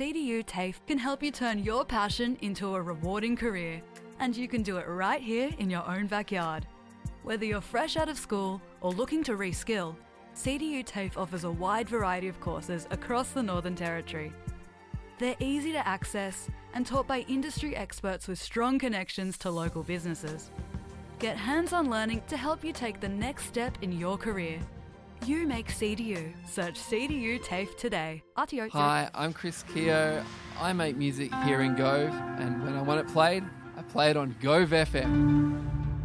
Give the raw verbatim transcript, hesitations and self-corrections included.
C D U TAFE can help you turn your passion into a rewarding career, and you can do it right here in your own backyard. Whether you're fresh out of school or looking to reskill, C D U TAFE offers a wide variety of courses across the Northern Territory. They're easy to access and taught by industry experts with strong connections to local businesses. Get hands-on learning to help you take the next step in your career. You make C D U. Search C D U TAFE today. R T O. Hi, I'm Chris Keogh. I make music here in Gove, and when I want it played, I play it on Gove F M.